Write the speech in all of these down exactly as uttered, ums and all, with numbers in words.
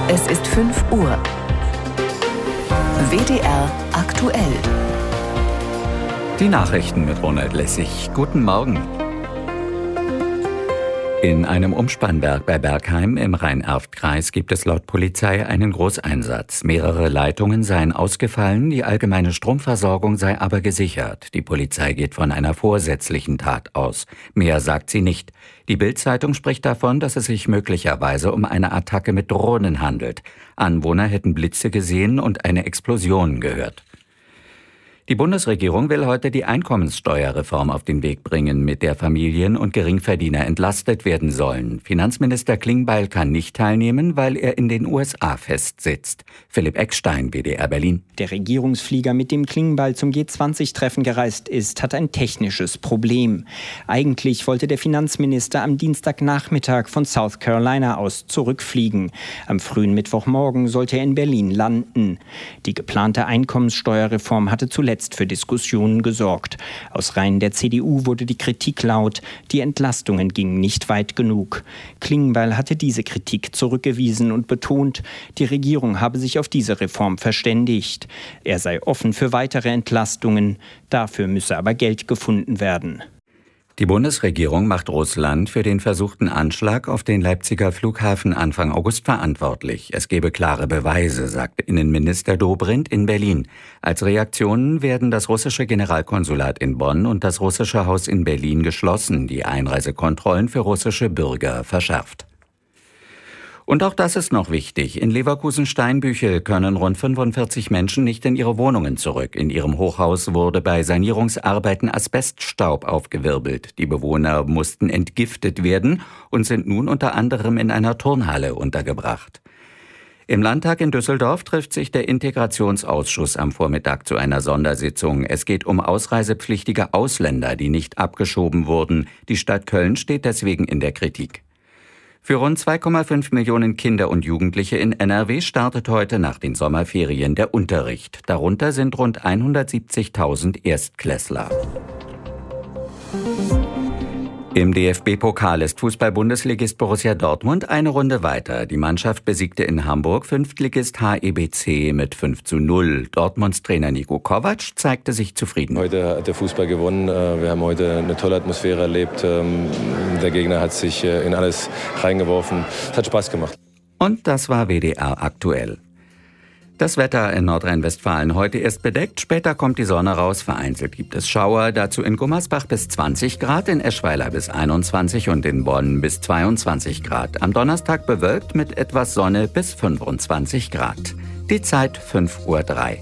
Es ist fünf Uhr. W D R aktuell. Die Nachrichten mit Ronald Lessig. Guten Morgen. In einem Umspannwerk bei Bergheim im Rhein-Erft-Kreis gibt es laut Polizei einen Großeinsatz. Mehrere Leitungen seien ausgefallen, die allgemeine Stromversorgung sei aber gesichert. Die Polizei geht von einer vorsätzlichen Tat aus. Mehr sagt sie nicht. Die Bild-Zeitung spricht davon, dass es sich möglicherweise um eine Attacke mit Drohnen handelt. Anwohner hätten Blitze gesehen und eine Explosion gehört. Die Bundesregierung will heute die Einkommenssteuerreform auf den Weg bringen, mit der Familien und Geringverdiener entlastet werden sollen. Finanzminister Klingbeil kann nicht teilnehmen, weil er in den U S A festsitzt. Philipp Eckstein, W D R Berlin. Der Regierungsflieger, mit dem Klingbeil zum G zwanzig Treffen gereist ist, hat ein technisches Problem. Eigentlich wollte der Finanzminister am Dienstagnachmittag von South Carolina aus zurückfliegen. Am frühen Mittwochmorgen sollte er in Berlin landen. Die geplante Einkommenssteuerreform hatte zuletzt für Diskussionen gesorgt. Aus Reihen der C D U wurde die Kritik laut, die Entlastungen gingen nicht weit genug. Klingbeil hatte diese Kritik zurückgewiesen und betont, die Regierung habe sich auf diese Reform verständigt. Er sei offen für weitere Entlastungen, dafür müsse aber Geld gefunden werden. Die Bundesregierung macht Russland für den versuchten Anschlag auf den Leipziger Flughafen Anfang August verantwortlich. Es gebe klare Beweise, sagte Innenminister Dobrindt in Berlin. Als Reaktionen werden das russische Generalkonsulat in Bonn und das russische Haus in Berlin geschlossen, die Einreisekontrollen für russische Bürger verschärft. Und auch das ist noch wichtig. In Leverkusen-Steinbüchel können rund fünfundvierzig Menschen nicht in ihre Wohnungen zurück. In ihrem Hochhaus wurde bei Sanierungsarbeiten Asbeststaub aufgewirbelt. Die Bewohner mussten entgiftet werden und sind nun unter anderem in einer Turnhalle untergebracht. Im Landtag in Düsseldorf trifft sich der Integrationsausschuss am Vormittag zu einer Sondersitzung. Es geht um ausreisepflichtige Ausländer, die nicht abgeschoben wurden. Die Stadt Köln steht deswegen in der Kritik. Für rund zwei Komma fünf Millionen Kinder und Jugendliche in N R W startet heute nach den Sommerferien der Unterricht. Darunter sind rund hundertsiebzigtausend Erstklässler. Im D F B-Pokal ist Fußball-Bundesligist Borussia Dortmund eine Runde weiter. Die Mannschaft besiegte in Hamburg Fünftligist H E B C mit fünf zu null. Dortmunds Trainer Niko Kovac zeigte sich zufrieden. Heute hat der Fußball gewonnen. Wir haben heute eine tolle Atmosphäre erlebt. Der Gegner hat sich in alles reingeworfen. Es hat Spaß gemacht. Und das war W D R aktuell. Das Wetter in Nordrhein-Westfalen heute erst bedeckt, später kommt die Sonne raus, vereinzelt gibt es Schauer, dazu in Gummersbach bis zwanzig Grad, in Eschweiler bis einundzwanzig und in Bonn bis zweiundzwanzig Grad. Am Donnerstag bewölkt mit etwas Sonne bis fünfundzwanzig Grad. Die Zeit fünf Uhr drei.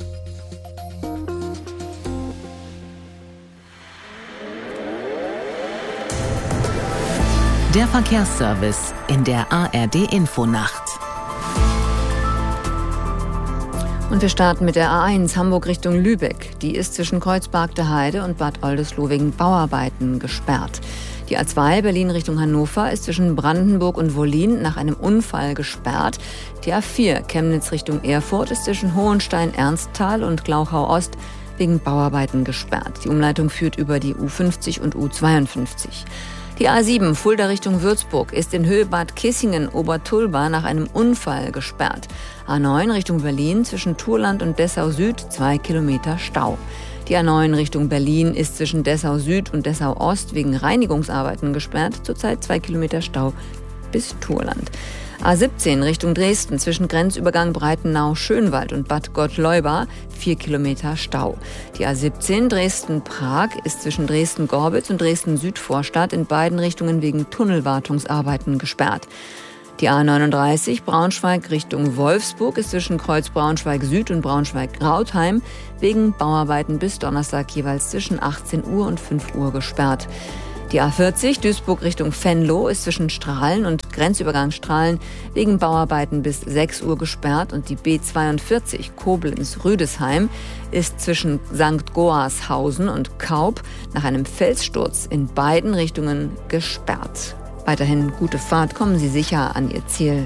Der Verkehrsservice in der A R D-Infonacht. Und wir starten mit der A eins Hamburg Richtung Lübeck. Die ist zwischen Kreuzbergte Heide und Bad Oldesloe wegen Bauarbeiten gesperrt. Die A zwei Berlin Richtung Hannover ist zwischen Brandenburg und Wollin nach einem Unfall gesperrt. Die A vier Chemnitz Richtung Erfurt ist zwischen Hohenstein-Ernsthal und Glauchau-Ost wegen Bauarbeiten gesperrt. Die Umleitung führt über die U fünfzig und U zweiundfünfzig. Die A sieben Fulda Richtung Würzburg ist in Höhe Bad Kissingen-Obertulba nach einem Unfall gesperrt. A neun Richtung Berlin zwischen Turland und Dessau Süd zwei Kilometer Stau. Die A neun Richtung Berlin ist zwischen Dessau Süd und Dessau Ost wegen Reinigungsarbeiten gesperrt. Zurzeit zwei Kilometer Stau bis Turland. A siebzehn Richtung Dresden zwischen Grenzübergang Breitenau-Schönwald und Bad Gottleuba vier Kilometer Stau. Die A siebzehn Dresden-Prag ist zwischen Dresden-Gorbitz und Dresden-Südvorstadt in beiden Richtungen wegen Tunnelwartungsarbeiten gesperrt. Die A neununddreißig Braunschweig Richtung Wolfsburg ist zwischen Kreuz Braunschweig Süd und Braunschweig-Rautheim wegen Bauarbeiten bis Donnerstag jeweils zwischen achtzehn Uhr und fünf Uhr gesperrt. Die A vierzig Duisburg Richtung Venlo ist zwischen Strahlen und Grenzübergang Strahlen wegen Bauarbeiten bis sechs Uhr gesperrt und die B zweiundvierzig Koblenz-Rüdesheim ist zwischen Sankt Goarshausen und Kaub nach einem Felssturz in beiden Richtungen gesperrt. Weiterhin gute Fahrt, kommen Sie sicher an Ihr Ziel.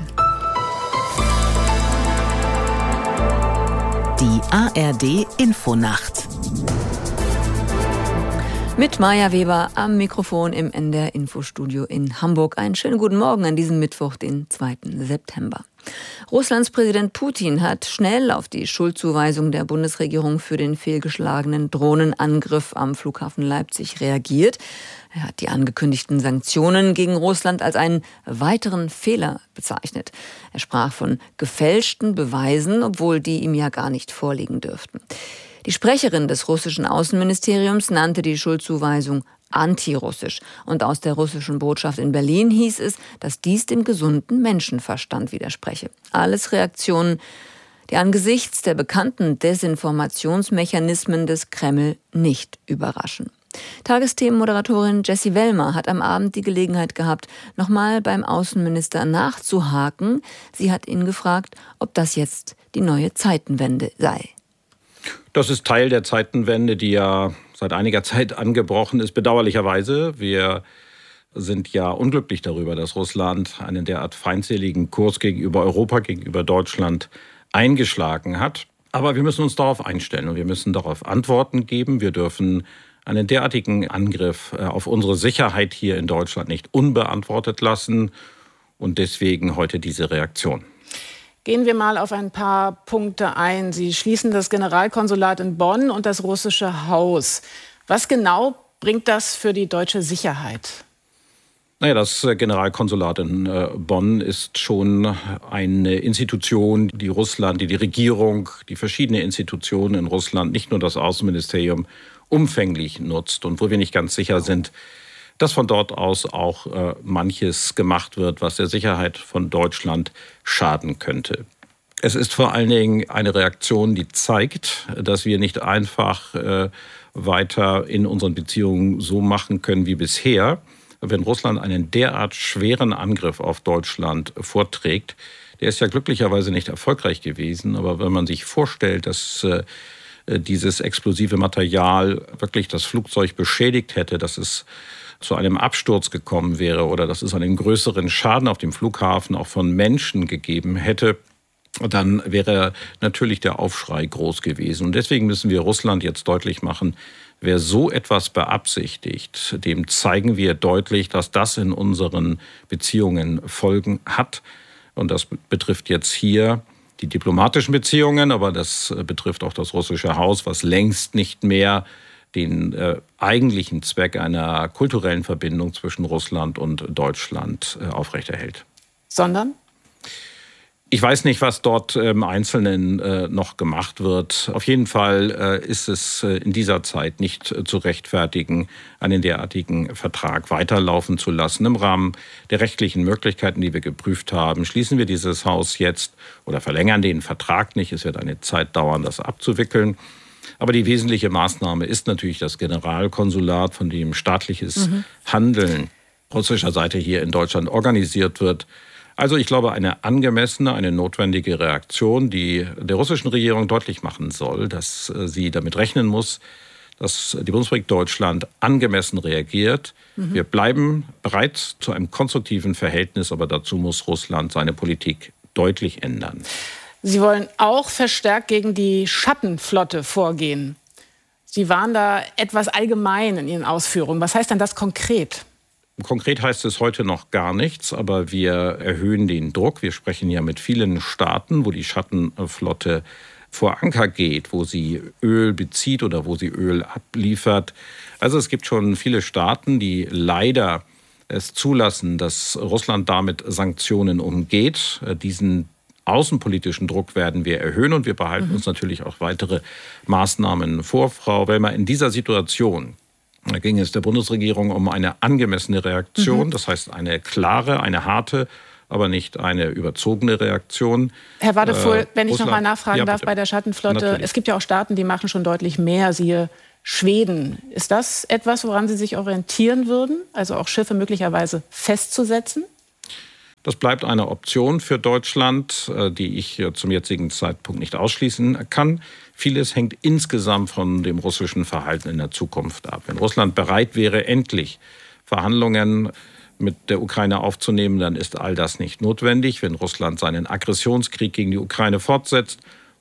Die A R D Infonacht. Mit Maja Weber am Mikrofon im N D R Infostudio in Hamburg. Einen schönen guten Morgen an diesem Mittwoch, den zweiten September. Russlands Präsident Putin hat schnell auf die Schuldzuweisung der Bundesregierung für den fehlgeschlagenen Drohnenangriff am Flughafen Leipzig reagiert. Er hat die angekündigten Sanktionen gegen Russland als einen weiteren Fehler bezeichnet. Er sprach von gefälschten Beweisen, obwohl die ihm ja gar nicht vorliegen dürften. Die Sprecherin des russischen Außenministeriums nannte die Schuldzuweisung antirussisch. Und aus der russischen Botschaft in Berlin hieß es, dass dies dem gesunden Menschenverstand widerspreche. Alles Reaktionen, die angesichts der bekannten Desinformationsmechanismen des Kreml nicht überraschen. Tagesthemenmoderatorin Jessie Wellmer hat am Abend die Gelegenheit gehabt, nochmal beim Außenminister nachzuhaken. Sie hat ihn gefragt, ob das jetzt die neue Zeitenwende sei. Das ist Teil der Zeitenwende, die ja seit einiger Zeit angebrochen ist, bedauerlicherweise. Wir sind ja unglücklich darüber, dass Russland einen derart feindseligen Kurs gegenüber Europa, gegenüber Deutschland eingeschlagen hat. Aber wir müssen uns darauf einstellen und wir müssen darauf Antworten geben. Wir dürfen einen derartigen Angriff auf unsere Sicherheit hier in Deutschland nicht unbeantwortet lassen. Und deswegen heute diese Reaktion. Gehen wir mal auf ein paar Punkte ein. Sie schließen das Generalkonsulat in Bonn und das russische Haus. Was genau bringt das für die deutsche Sicherheit? Naja, das Generalkonsulat in Bonn ist schon eine Institution, die Russland, die die Regierung, die verschiedenen Institutionen in Russland, nicht nur das Außenministerium, umfänglich nutzt und wo wir nicht ganz sicher sind, dass von dort aus auch äh, manches gemacht wird, was der Sicherheit von Deutschland schaden könnte. Es ist vor allen Dingen eine Reaktion, die zeigt, dass wir nicht einfach äh, weiter in unseren Beziehungen so machen können wie bisher. Wenn Russland einen derart schweren Angriff auf Deutschland vorträgt, der ist ja glücklicherweise nicht erfolgreich gewesen, aber wenn man sich vorstellt, dass äh, dieses explosive Material wirklich das Flugzeug beschädigt hätte, dass es zu einem Absturz gekommen wäre oder dass es einen größeren Schaden auf dem Flughafen auch von Menschen gegeben hätte, dann wäre natürlich der Aufschrei groß gewesen. Und deswegen müssen wir Russland jetzt deutlich machen, wer so etwas beabsichtigt, dem zeigen wir deutlich, dass das in unseren Beziehungen Folgen hat. Und das betrifft jetzt hier die diplomatischen Beziehungen, aber das betrifft auch das russische Haus, was längst nicht mehr den äh, eigentlichen Zweck einer kulturellen Verbindung zwischen Russland und Deutschland äh, aufrechterhält. Sondern? Ich weiß nicht, was dort im Einzelnen äh, noch gemacht wird. Auf jeden Fall äh, ist es äh, in dieser Zeit nicht äh, zu rechtfertigen, einen derartigen Vertrag weiterlaufen zu lassen. Im Rahmen der rechtlichen Möglichkeiten, die wir geprüft haben, schließen wir dieses Haus jetzt oder verlängern den Vertrag nicht. Es wird eine Zeit dauern, das abzuwickeln. Aber die wesentliche Maßnahme ist natürlich das Generalkonsulat, von dem staatliches mhm. Handeln russischer Seite hier in Deutschland organisiert wird. Also ich glaube, eine angemessene, eine notwendige Reaktion, die der russischen Regierung deutlich machen soll, dass sie damit rechnen muss, dass die Bundesrepublik Deutschland angemessen reagiert. Mhm. Wir bleiben bereit zu einem konstruktiven Verhältnis, aber dazu muss Russland seine Politik deutlich ändern. Sie wollen auch verstärkt gegen die Schattenflotte vorgehen. Sie waren da etwas allgemein in Ihren Ausführungen. Was heißt denn das konkret? Konkret heißt es heute noch gar nichts, aber wir erhöhen den Druck. Wir sprechen ja mit vielen Staaten, wo die Schattenflotte vor Anker geht, wo sie Öl bezieht oder wo sie Öl abliefert. Also es gibt schon viele Staaten, die leider es zulassen, dass Russland damit Sanktionen umgeht. Diesen außenpolitischen Druck werden wir erhöhen und wir behalten mhm. uns natürlich auch weitere Maßnahmen vor. Frau Wellmer, in dieser Situation da ging es der Bundesregierung um eine angemessene Reaktion, mhm. das heißt eine klare, eine harte, aber nicht eine überzogene Reaktion. Herr Wadefuhl, äh, wenn ich noch mal nachfragen ja, darf bei der Schattenflotte, natürlich. Es gibt ja auch Staaten, die machen schon deutlich mehr, siehe Schweden. Ist das etwas, woran Sie sich orientieren würden, also auch Schiffe möglicherweise festzusetzen? Das bleibt eine Option für Deutschland, die ich zum jetzigen Zeitpunkt nicht ausschließen kann. Vieles hängt insgesamt von dem russischen Verhalten in der Zukunft ab. Wenn Russland bereit wäre, endlich Verhandlungen mit der Ukraine aufzunehmen, dann ist all das nicht notwendig. Wenn Russland seinen Aggressionskrieg gegen die Ukraine fortsetzt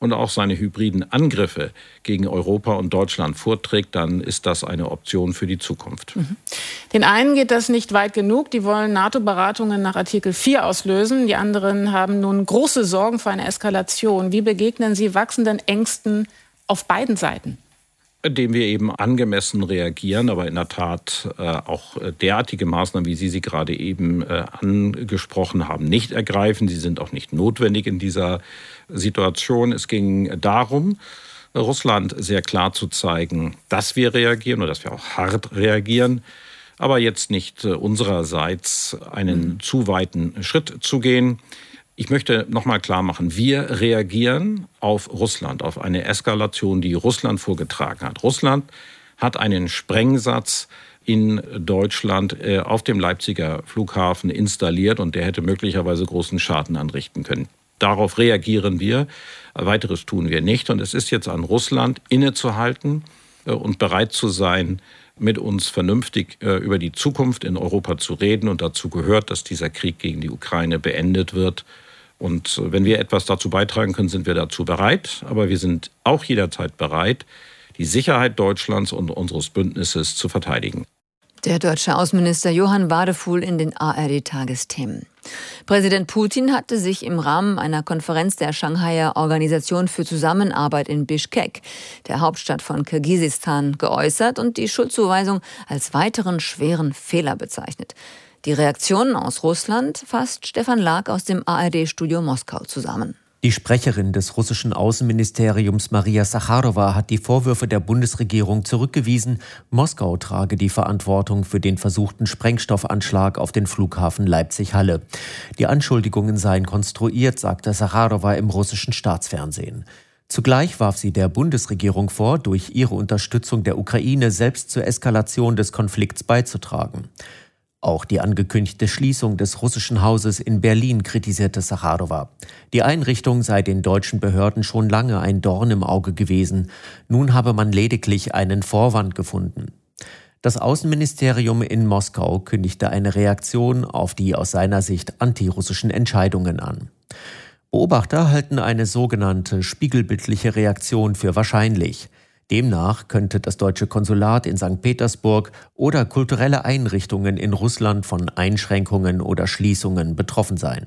und auch seine hybriden Angriffe gegen Europa und Deutschland vorträgt, dann ist das eine Option für die Zukunft. Mhm. Den einen geht das nicht weit genug. Die wollen NATO-Beratungen nach Artikel vier auslösen. Die anderen haben nun große Sorgen vor einer Eskalation. Wie begegnen Sie wachsenden Ängsten auf beiden Seiten? Indem wir eben angemessen reagieren, aber in der Tat äh, auch derartige Maßnahmen, wie Sie sie gerade eben äh, angesprochen haben, nicht ergreifen. Sie sind auch nicht notwendig in dieser Situation. Es ging darum, Russland sehr klar zu zeigen, dass wir reagieren oder dass wir auch hart reagieren, aber jetzt nicht äh, unsererseits einen mhm. zu weiten Schritt zu gehen. Ich möchte noch mal klar machen, wir reagieren auf Russland, auf eine Eskalation, die Russland vorgetragen hat. Russland hat einen Sprengsatz in Deutschland äh, auf dem Leipziger Flughafen installiert und der hätte möglicherweise großen Schaden anrichten können. Darauf reagieren wir. Weiteres tun wir nicht. Und es ist jetzt an Russland, innezuhalten äh, und bereit zu sein, mit uns vernünftig äh, über die Zukunft in Europa zu reden. Und dazu gehört, dass dieser Krieg gegen die Ukraine beendet wird. Und wenn wir etwas dazu beitragen können, sind wir dazu bereit. Aber wir sind auch jederzeit bereit, die Sicherheit Deutschlands und unseres Bündnisses zu verteidigen. Der deutsche Außenminister Johann Wadefuhl in den A R D-Tagesthemen. Präsident Putin hatte sich im Rahmen einer Konferenz der Shanghaier Organisation für Zusammenarbeit in Bischkek, der Hauptstadt von Kirgisistan, geäußert und die Schuldzuweisung als weiteren schweren Fehler bezeichnet. Die Reaktionen aus Russland fasst Stefan Lag aus dem A R D-Studio Moskau zusammen. Die Sprecherin des russischen Außenministeriums Maria Sacharowa hat die Vorwürfe der Bundesregierung zurückgewiesen. Moskau trage die Verantwortung für den versuchten Sprengstoffanschlag auf den Flughafen Leipzig-Halle. Die Anschuldigungen seien konstruiert, sagte Sacharowa im russischen Staatsfernsehen. Zugleich warf sie der Bundesregierung vor, durch ihre Unterstützung der Ukraine selbst zur Eskalation des Konflikts beizutragen. Auch die angekündigte Schließung des russischen Hauses in Berlin kritisierte Sacharowa. Die Einrichtung sei den deutschen Behörden schon lange ein Dorn im Auge gewesen. Nun habe man lediglich einen Vorwand gefunden. Das Außenministerium in Moskau kündigte eine Reaktion auf die aus seiner Sicht antirussischen Entscheidungen an. Beobachter halten eine sogenannte spiegelbildliche Reaktion für wahrscheinlich. Demnach könnte das deutsche Konsulat in Sankt Petersburg oder kulturelle Einrichtungen in Russland von Einschränkungen oder Schließungen betroffen sein.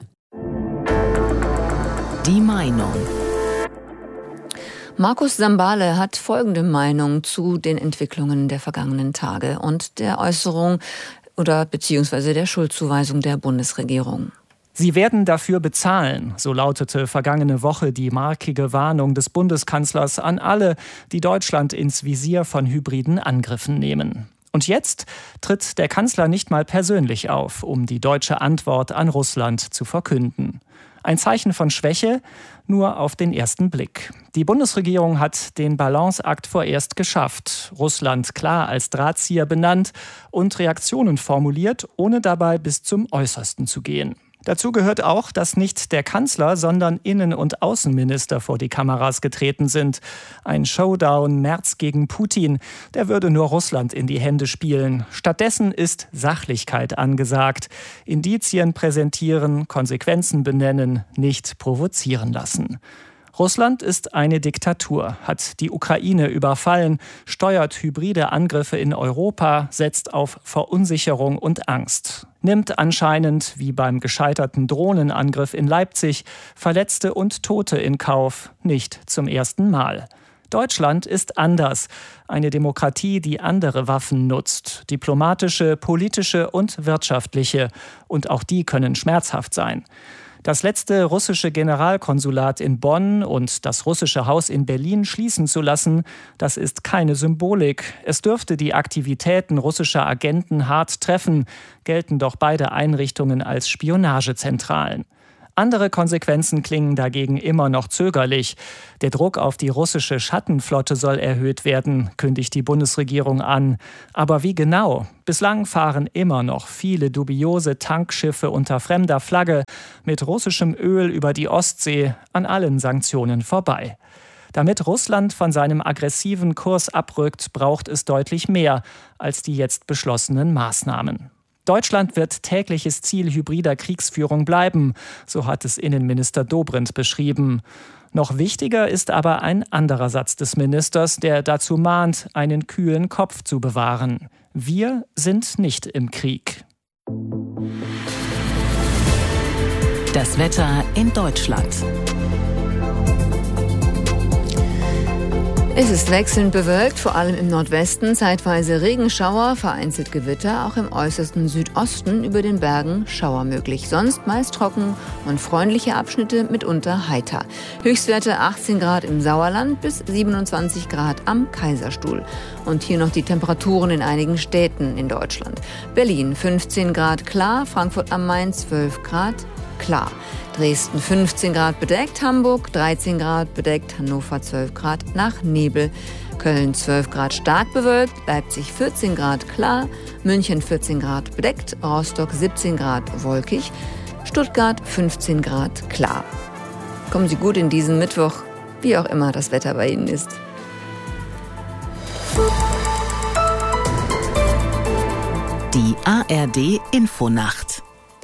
Die Meinung. Markus Sambale hat folgende Meinung zu den Entwicklungen der vergangenen Tage und der Äußerung oder beziehungsweise der Schuldzuweisung der Bundesregierung. Sie werden dafür bezahlen, so lautete vergangene Woche die markige Warnung des Bundeskanzlers an alle, die Deutschland ins Visier von hybriden Angriffen nehmen. Und jetzt tritt der Kanzler nicht mal persönlich auf, um die deutsche Antwort an Russland zu verkünden. Ein Zeichen von Schwäche, nur auf den ersten Blick. Die Bundesregierung hat den Balanceakt vorerst geschafft, Russland klar als Drahtzieher benannt und Reaktionen formuliert, ohne dabei bis zum Äußersten zu gehen. Dazu gehört auch, dass nicht der Kanzler, sondern Innen- und Außenminister vor die Kameras getreten sind. Ein Showdown Merz gegen Putin, der würde nur Russland in die Hände spielen. Stattdessen ist Sachlichkeit angesagt. Indizien präsentieren, Konsequenzen benennen, nicht provozieren lassen. Russland ist eine Diktatur, hat die Ukraine überfallen, steuert hybride Angriffe in Europa, setzt auf Verunsicherung und Angst. Nimmt anscheinend, wie beim gescheiterten Drohnenangriff in Leipzig, Verletzte und Tote in Kauf, nicht zum ersten Mal. Deutschland ist anders. Eine Demokratie, die andere Waffen nutzt. Diplomatische, politische und wirtschaftliche. Und auch die können schmerzhaft sein. Das letzte russische Generalkonsulat in Bonn und das russische Haus in Berlin schließen zu lassen, das ist keine Symbolik. Es dürfte die Aktivitäten russischer Agenten hart treffen, gelten doch beide Einrichtungen als Spionagezentralen. Andere Konsequenzen klingen dagegen immer noch zögerlich. Der Druck auf die russische Schattenflotte soll erhöht werden, kündigt die Bundesregierung an. Aber wie genau? Bislang fahren immer noch viele dubiose Tankschiffe unter fremder Flagge mit russischem Öl über die Ostsee an allen Sanktionen vorbei. Damit Russland von seinem aggressiven Kurs abrückt, braucht es deutlich mehr als die jetzt beschlossenen Maßnahmen. Deutschland wird tägliches Ziel hybrider Kriegsführung bleiben, so hat es Innenminister Dobrindt beschrieben. Noch wichtiger ist aber ein anderer Satz des Ministers, der dazu mahnt, einen kühlen Kopf zu bewahren. Wir sind nicht im Krieg. Das Wetter in Deutschland. Es ist wechselnd bewölkt, vor allem im Nordwesten, zeitweise Regenschauer, vereinzelt Gewitter, auch im äußersten Südosten über den Bergen Schauer möglich. Sonst meist trocken und freundliche Abschnitte, mitunter heiter. Höchstwerte achtzehn Grad im Sauerland bis siebenundzwanzig Grad am Kaiserstuhl. Und hier noch die Temperaturen in einigen Städten in Deutschland. Berlin fünfzehn Grad klar, Frankfurt am Main zwölf Grad klar. Dresden fünfzehn Grad bedeckt, Hamburg dreizehn Grad bedeckt, Hannover zwölf Grad nach Nebel, Köln zwölf Grad stark bewölkt, Leipzig vierzehn Grad klar, München vierzehn Grad bedeckt, Rostock siebzehn Grad wolkig, Stuttgart fünfzehn Grad klar. Kommen Sie gut in diesen Mittwoch, wie auch immer das Wetter bei Ihnen ist. Die A R D-Infonacht.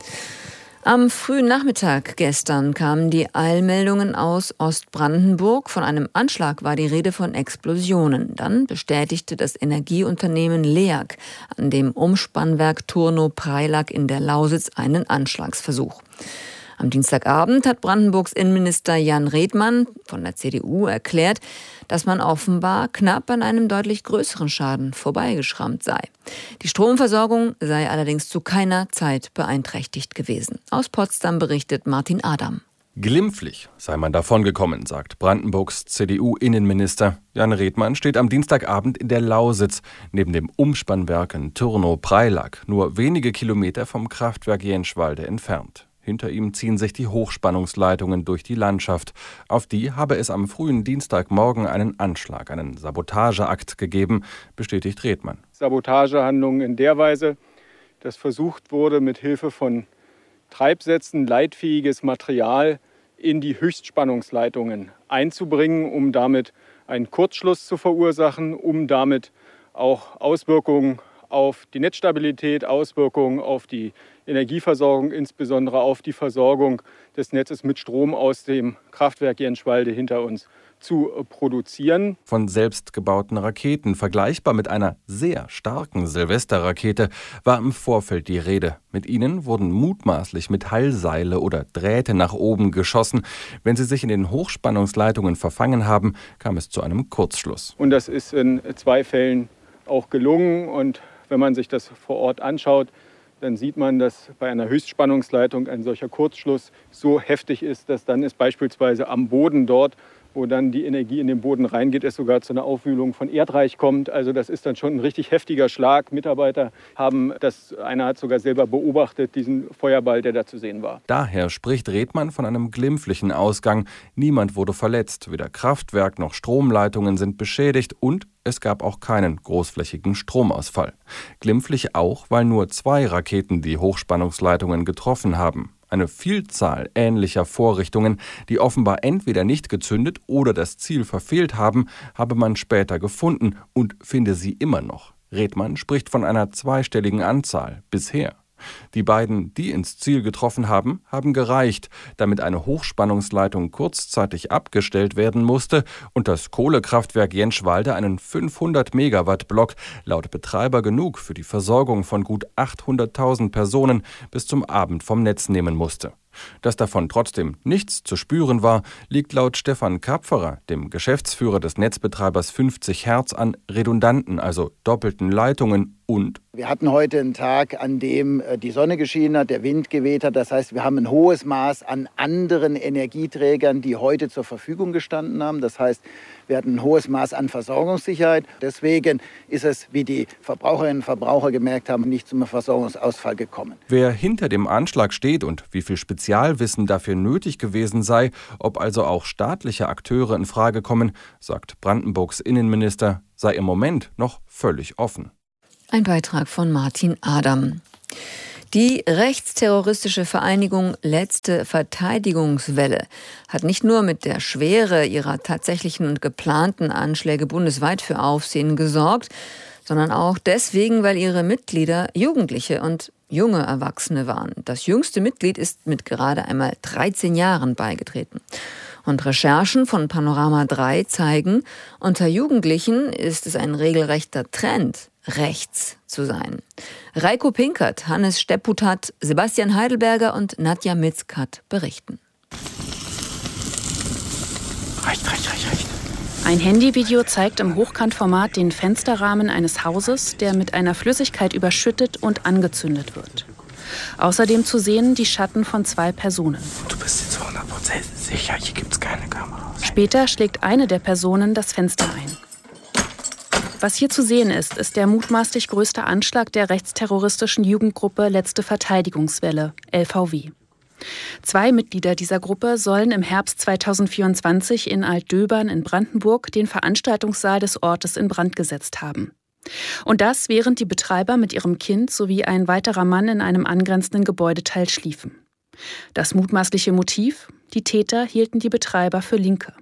Am frühen Nachmittag gestern kamen die Eilmeldungen aus Ostbrandenburg. Von einem Anschlag war die Rede von Explosionen. Dann bestätigte das Energieunternehmen LEAG an dem Umspannwerk Turnow-Preilack in der Lausitz einen Anschlagsversuch. Am Dienstagabend hat Brandenburgs Innenminister Jan Redmann von der C D U erklärt, dass man offenbar knapp an einem deutlich größeren Schaden vorbeigeschrammt sei. Die Stromversorgung sei allerdings zu keiner Zeit beeinträchtigt gewesen. Aus Potsdam berichtet Martin Adam. Glimpflich sei man davongekommen, sagt Brandenburgs C D U-Innenminister. Jan Redmann steht am Dienstagabend in der Lausitz, neben dem Umspannwerk in Turnow-Preilack, nur wenige Kilometer vom Kraftwerk Jenschwalde entfernt. Hinter ihm ziehen sich die Hochspannungsleitungen durch die Landschaft. Auf die habe es am frühen Dienstagmorgen einen Anschlag, einen Sabotageakt gegeben, bestätigt Redmann. Sabotagehandlungen in der Weise, dass versucht wurde, mit Hilfe von Treibsätzen leitfähiges Material in die Höchstspannungsleitungen einzubringen, um damit einen Kurzschluss zu verursachen, um damit auch Auswirkungen auf die Netzstabilität, Auswirkungen auf die Energieversorgung, insbesondere auf die Versorgung des Netzes mit Strom aus dem Kraftwerk Jenschwalde hinter uns zu produzieren. Von selbstgebauten Raketen, vergleichbar mit einer sehr starken Silvesterrakete, war im Vorfeld die Rede. Mit ihnen wurden mutmaßlich Metallseile oder Drähte nach oben geschossen. Wenn sie sich in den Hochspannungsleitungen verfangen haben, kam es zu einem Kurzschluss. Und das ist in zwei Fällen auch gelungen. Und wenn man sich das vor Ort anschaut, dann sieht man, dass bei einer Höchstspannungsleitung ein solcher Kurzschluss so heftig ist, dass dann es beispielsweise am Boden dort, wo dann die Energie in den Boden reingeht, es sogar zu einer Aufwühlung von Erdreich kommt. Also das ist dann schon ein richtig heftiger Schlag. Mitarbeiter haben das, einer hat sogar selber beobachtet, diesen Feuerball, der da zu sehen war. Daher spricht Redmann von einem glimpflichen Ausgang. Niemand wurde verletzt, weder Kraftwerk noch Stromleitungen sind beschädigt und es gab auch keinen großflächigen Stromausfall. Glimpflich auch, weil nur zwei Raketen die Hochspannungsleitungen getroffen haben. Eine Vielzahl ähnlicher Vorrichtungen, die offenbar entweder nicht gezündet oder das Ziel verfehlt haben, habe man später gefunden und finde sie immer noch. Redmann spricht von einer zweistelligen Anzahl bisher. Die beiden, die ins Ziel getroffen haben, haben gereicht, damit eine Hochspannungsleitung kurzzeitig abgestellt werden musste und das Kohlekraftwerk Jenschwalde einen fünfhundert Megawatt Block, laut Betreiber genug für die Versorgung von gut achthunderttausend Personen, bis zum Abend vom Netz nehmen musste. Dass davon trotzdem nichts zu spüren war, liegt laut Stefan Kapferer, dem Geschäftsführer des Netzbetreibers fünfzig Hertz, an redundanten, also doppelten Leitungen und wir hatten heute einen Tag, an dem die Sonne geschienen hat, der Wind geweht hat. Das heißt, wir haben ein hohes Maß an anderen Energieträgern, die heute zur Verfügung gestanden haben. Das heißt, wir hatten ein hohes Maß an Versorgungssicherheit. Deswegen ist es, wie die Verbraucherinnen und Verbraucher gemerkt haben, nicht zum Versorgungsausfall gekommen. Wer hinter dem Anschlag steht und wie viel Spezialwissen dafür nötig gewesen sei, ob also auch staatliche Akteure in Frage kommen, sagt Brandenburgs Innenminister, sei im Moment noch völlig offen. Ein Beitrag von Martin Adam. Die rechtsterroristische Vereinigung Letzte Verteidigungswelle hat nicht nur mit der Schwere ihrer tatsächlichen und geplanten Anschläge bundesweit für Aufsehen gesorgt, sondern auch deswegen, weil ihre Mitglieder Jugendliche und junge Erwachsene waren. Das jüngste Mitglied ist mit gerade einmal dreizehn Jahren beigetreten. Und Recherchen von Panorama drei zeigen, unter Jugendlichen ist es ein regelrechter Trend, rechts zu sein. Reiko Pinkert, Hannes Stepputat, Sebastian Heidelberger und Nadja Mitzkat berichten. Recht, recht, recht, recht. Ein Handyvideo zeigt im Hochkantformat den Fensterrahmen eines Hauses, der mit einer Flüssigkeit überschüttet und angezündet wird. Außerdem zu sehen die Schatten von zwei Personen. Du bist jetzt zu hundert Prozent sicher, hier gibt's keine Kameras. Später schlägt eine der Personen das Fenster ein. Was hier zu sehen ist, ist der mutmaßlich größte Anschlag der rechtsterroristischen Jugendgruppe Letzte Verteidigungswelle, L V W. Zwei Mitglieder dieser Gruppe sollen im Herbst zweitausendvierundzwanzig in Altdöbern in Brandenburg den Veranstaltungssaal des Ortes in Brand gesetzt haben. Und das, während die Betreiber mit ihrem Kind sowie ein weiterer Mann in einem angrenzenden Gebäudeteil schliefen. Das mutmaßliche Motiv? Die Täter hielten die Betreiber für Linke.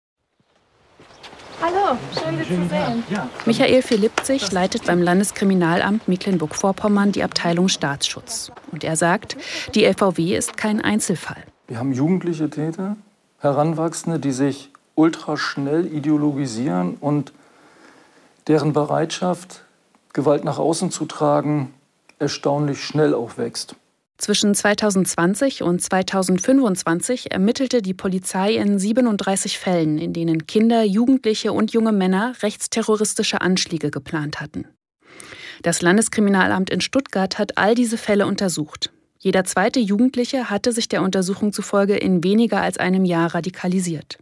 Hallo, schön, Sie zu sehen. Michael Philippzig leitet beim Landeskriminalamt Mecklenburg-Vorpommern die Abteilung Staatsschutz. Und er sagt, die L V W ist kein Einzelfall. Wir haben jugendliche Täter, Heranwachsende, die sich ultraschnell ideologisieren und deren Bereitschaft, Gewalt nach außen zu tragen, erstaunlich schnell auch wächst. Zwischen zweitausendzwanzig und zweitausendfünfundzwanzig ermittelte die Polizei in siebenunddreißig Fällen, in denen Kinder, Jugendliche und junge Männer rechtsterroristische Anschläge geplant hatten. Das Landeskriminalamt in Stuttgart hat all diese Fälle untersucht. Jeder zweite Jugendliche hatte sich der Untersuchung zufolge in weniger als einem Jahr radikalisiert.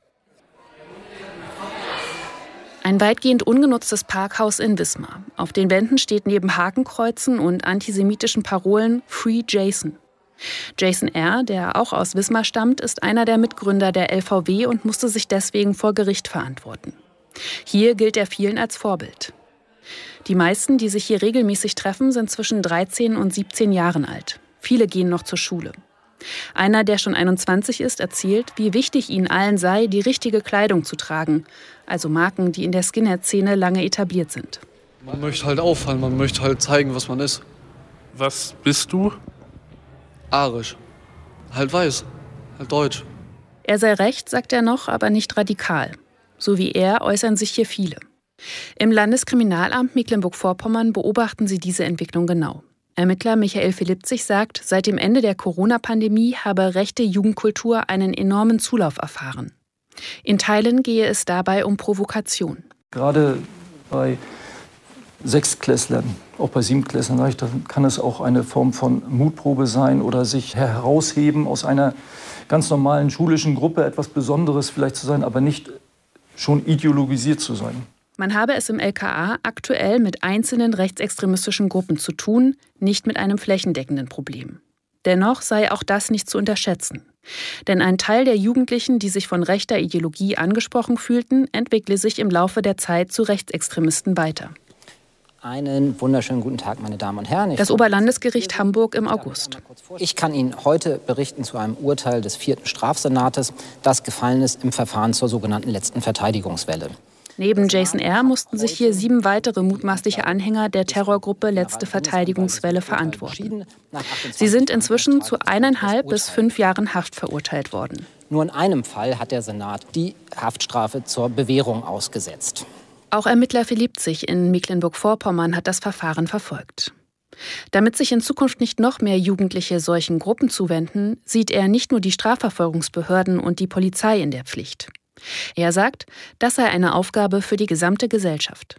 Ein weitgehend ungenutztes Parkhaus in Wismar. Auf den Wänden steht neben Hakenkreuzen und antisemitischen Parolen Free Jason. Jason R., der auch aus Wismar stammt, ist einer der Mitgründer der L V W und musste sich deswegen vor Gericht verantworten. Hier gilt er vielen als Vorbild. Die meisten, die sich hier regelmäßig treffen, sind zwischen dreizehn und siebzehn Jahren alt. Viele gehen noch zur Schule. Einer, der schon einundzwanzig ist, erzählt, wie wichtig ihnen allen sei, die richtige Kleidung zu tragen. Also Marken, die in der Skinhead-Szene lange etabliert sind. Man möchte halt auffallen, man möchte halt zeigen, was man ist. Was bist du? Arisch. Halt weiß, halt deutsch. Er sei recht, sagt er noch, aber nicht radikal. So wie er äußern sich hier viele. Im Landeskriminalamt Mecklenburg-Vorpommern beobachten sie diese Entwicklung genau. Ermittler Michael Philippzig sagt, seit dem Ende der Corona-Pandemie habe rechte Jugendkultur einen enormen Zulauf erfahren. In Teilen gehe es dabei um Provokation. Gerade bei Sechstklässlern, auch bei Siebenklässlern, kann es auch eine Form von Mutprobe sein oder sich herausheben aus einer ganz normalen schulischen Gruppe, etwas Besonderes vielleicht zu sein, aber nicht schon ideologisiert zu sein. Man habe es im L K A aktuell mit einzelnen rechtsextremistischen Gruppen zu tun, nicht mit einem flächendeckenden Problem. Dennoch sei auch das nicht zu unterschätzen. Denn ein Teil der Jugendlichen, die sich von rechter Ideologie angesprochen fühlten, entwickle sich im Laufe der Zeit zu Rechtsextremisten weiter. Einen wunderschönen guten Tag, meine Damen und Herren. Ich das Oberlandesgericht Hamburg im August. Ich kann Ihnen heute berichten zu einem Urteil des vierten Strafsenates, das gefallen ist im Verfahren zur sogenannten letzten Verteidigungswelle. Neben Jason R. mussten sich hier sieben weitere mutmaßliche Anhänger der Terrorgruppe Letzte Verteidigungswelle verantworten. Sie sind inzwischen zu eineinhalb bis fünf Jahren Haft verurteilt worden. Nur in einem Fall hat der Senat die Haftstrafe zur Bewährung ausgesetzt. Auch Ermittler Philippzig in Mecklenburg-Vorpommern hat das Verfahren verfolgt. Damit sich in Zukunft nicht noch mehr Jugendliche solchen Gruppen zuwenden, sieht er nicht nur die Strafverfolgungsbehörden und die Polizei in der Pflicht. Er sagt, das sei eine Aufgabe für die gesamte Gesellschaft.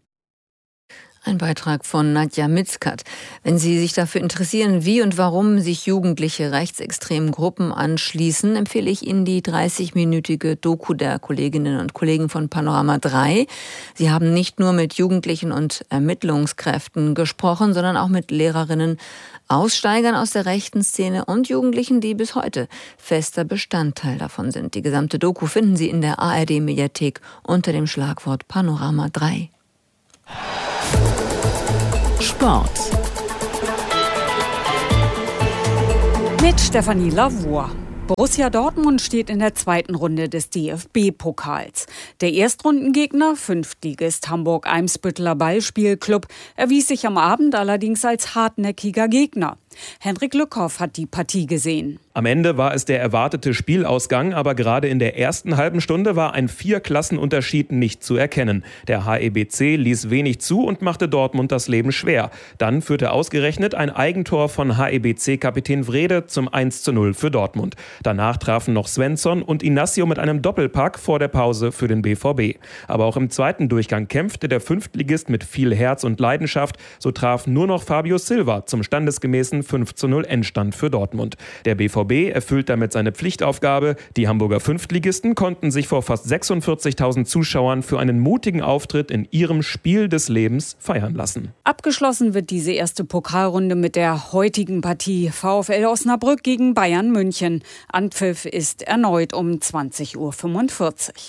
Ein Beitrag von Nadja Mitzkat. Wenn Sie sich dafür interessieren, wie und warum sich Jugendliche rechtsextremen Gruppen anschließen, empfehle ich Ihnen die dreißigminütige Doku der Kolleginnen und Kollegen von Panorama drei. Sie haben nicht nur mit Jugendlichen und Ermittlungskräften gesprochen, sondern auch mit Lehrerinnen, Aussteigern aus der rechten Szene und Jugendlichen, die bis heute fester Bestandteil davon sind. Die gesamte Doku finden Sie in der A R D-Mediathek unter dem Schlagwort Panorama drei. Sport. Mit Stefanie Lavour. Borussia Dortmund steht in der zweiten Runde des D F B-Pokals. Der Erstrundengegner, Fünftligist Hamburg-Eimsbütteler Ballspielclub, erwies sich am Abend allerdings als hartnäckiger Gegner. Henrik Lückhoff hat die Partie gesehen. Am Ende war es der erwartete Spielausgang, aber gerade in der ersten halben Stunde war ein Vier-Klassenunterschied nicht zu erkennen. Der H E B C ließ wenig zu und machte Dortmund das Leben schwer. Dann führte ausgerechnet ein Eigentor von H E B C-Kapitän Wrede zum eins zu null für Dortmund. Danach trafen noch Svensson und Inacio mit einem Doppelpack vor der Pause für den B V B. Aber auch im zweiten Durchgang kämpfte der Fünftligist mit viel Herz und Leidenschaft. So traf nur noch Fabio Silva zum standesgemäßen fünf zu null Endstand für Dortmund. Der B V B erfüllt damit seine Pflichtaufgabe. Die Hamburger Fünftligisten konnten sich vor fast sechsundvierzigtausend Zuschauern für einen mutigen Auftritt in ihrem Spiel des Lebens feiern lassen. Abgeschlossen wird diese erste Pokalrunde mit der heutigen Partie VfL Osnabrück gegen Bayern München. Anpfiff ist erneut um zwanzig Uhr fünfundvierzig.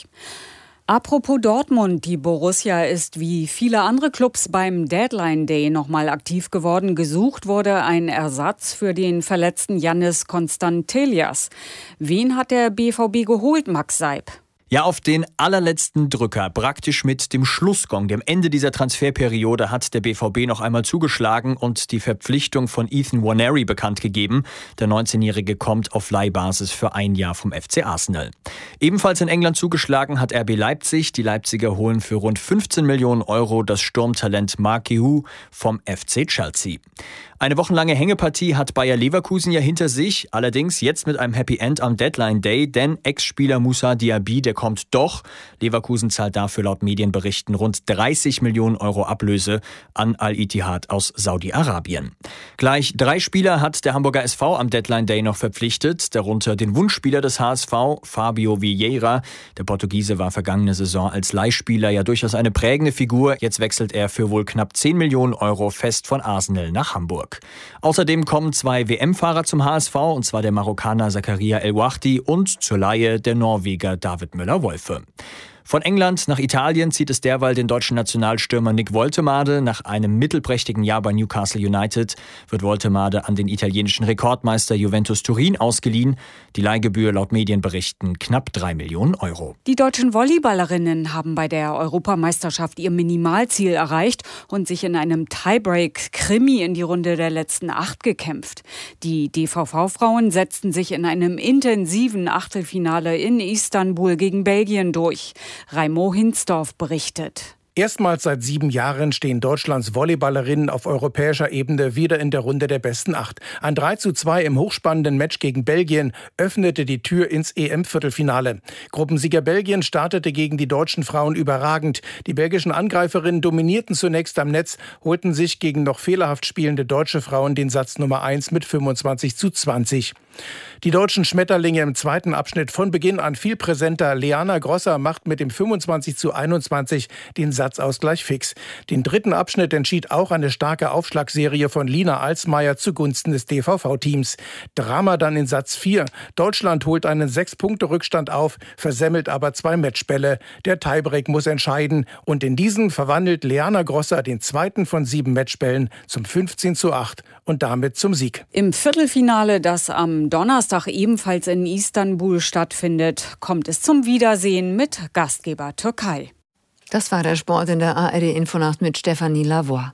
Apropos Dortmund, die Borussia ist wie viele andere Clubs beim Deadline Day nochmal aktiv geworden. Gesucht wurde ein Ersatz für den verletzten Yannis Konstantelias. Wen hat der B V B geholt, Max Seib? Ja, auf den allerletzten Drücker, praktisch mit dem Schlussgong, dem Ende dieser Transferperiode, hat der B V B noch einmal zugeschlagen und die Verpflichtung von Ethan Nwaneri bekannt gegeben. Der neunzehnjährige kommt auf Leihbasis für ein Jahr vom F C Arsenal. Ebenfalls in England zugeschlagen hat R B Leipzig. Die Leipziger holen für rund fünfzehn Millionen Euro das Sturmtalent Mark Guéhi vom F C Chelsea. Eine wochenlange Hängepartie hat Bayer Leverkusen ja hinter sich, allerdings jetzt mit einem Happy End am Deadline Day, denn Ex-Spieler Moussa Diaby, der kommt doch. Leverkusen zahlt dafür laut Medienberichten rund dreißig Millionen Euro Ablöse an Al-Ittihad aus Saudi-Arabien. Gleich drei Spieler hat der Hamburger S V am Deadline Day noch verpflichtet, darunter den Wunschspieler des H S V, Fabio Vieira. Der Portugiese war vergangene Saison als Leihspieler ja durchaus eine prägende Figur. Jetzt wechselt er für wohl knapp zehn Millionen Euro fest von Arsenal nach Hamburg. Außerdem kommen zwei W M-Fahrer zum H S V, und zwar der Marokkaner Zakaria El Wahdi und zur Leihe der Norweger David Müller-Wolfe. Von England nach Italien zieht es derweil den deutschen Nationalstürmer Nick Woltemade. Nach einem mittelprächtigen Jahr bei Newcastle United wird Woltemade an den italienischen Rekordmeister Juventus Turin ausgeliehen. Die Leihgebühr laut Medienberichten knapp drei Millionen Euro. Die deutschen Volleyballerinnen haben bei der Europameisterschaft ihr Minimalziel erreicht und sich in einem Tiebreak-Krimi in die Runde der letzten acht gekämpft. Die D V V-Frauen setzten sich in einem intensiven Achtelfinale in Istanbul gegen Belgien durch. Raimo Hinsdorf berichtet. Erstmals seit sieben Jahren stehen Deutschlands Volleyballerinnen auf europäischer Ebene wieder in der Runde der besten acht. Ein drei zu zwei im hochspannenden Match gegen Belgien öffnete die Tür ins E M-Viertelfinale. Gruppensieger Belgien startete gegen die deutschen Frauen überragend. Die belgischen Angreiferinnen dominierten zunächst am Netz, holten sich gegen noch fehlerhaft spielende deutsche Frauen den Satz Nummer eins mit fünfundzwanzig zu zwanzig. Die deutschen Schmetterlinge im zweiten Abschnitt von Beginn an viel präsenter. Leana Grosser macht mit dem fünfundzwanzig zu einundzwanzig den Satzausgleich fix. Den dritten Abschnitt entschied auch eine starke Aufschlagserie von Lina Alsmeier zugunsten des D V V-Teams. Drama dann in Satz vier. Deutschland holt einen Sechs-Punkte-Rückstand auf, versemmelt aber zwei Matchbälle. Der Tiebreak muss entscheiden und in diesen verwandelt Leana Grosser den zweiten von sieben Matchbällen zum fünfzehn zu acht und damit zum Sieg. Im Viertelfinale, das am Donnerstag ebenfalls in Istanbul stattfindet, kommt es zum Wiedersehen mit Gastgeber Türkei. Das war der Sport in der A R D-Infonacht mit Stefanie Lavoie.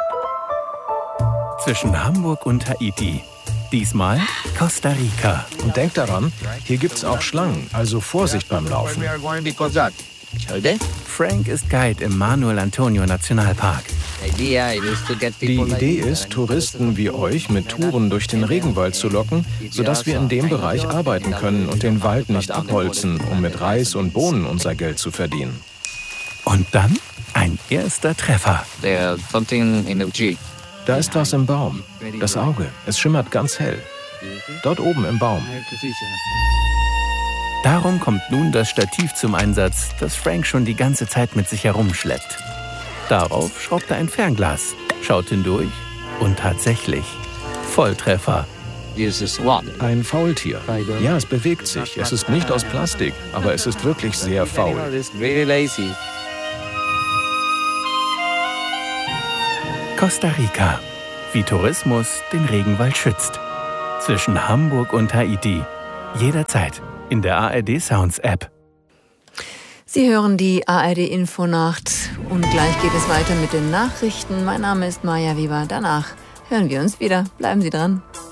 Zwischen Hamburg und Haiti. Diesmal Costa Rica. Und denkt daran, hier gibt's auch Schlangen, also Vorsicht beim Laufen. Frank ist Guide im Manuel Antonio Nationalpark. Die Idee ist, Touristen wie euch mit Touren durch den Regenwald zu locken, sodass wir in dem Bereich arbeiten können und den Wald nicht abholzen, um mit Reis und Bohnen unser Geld zu verdienen. Und dann ein erster Treffer. Da ist was im Baum. Das Auge. Es schimmert ganz hell. Dort oben im Baum. Darum kommt nun das Stativ zum Einsatz, das Frank schon die ganze Zeit mit sich herumschleppt. Darauf schraubt er ein Fernglas, schaut hindurch und tatsächlich Volltreffer. Ein Faultier. Ja, es bewegt sich. Es ist nicht aus Plastik, aber es ist wirklich sehr faul. Costa Rica. Wie Tourismus den Regenwald schützt. Zwischen Hamburg und Haiti. Jederzeit in der A R D Sounds App. Sie hören die A R D-Infonacht und gleich geht es weiter mit den Nachrichten. Mein Name ist Maja Weber. Danach hören wir uns wieder. Bleiben Sie dran.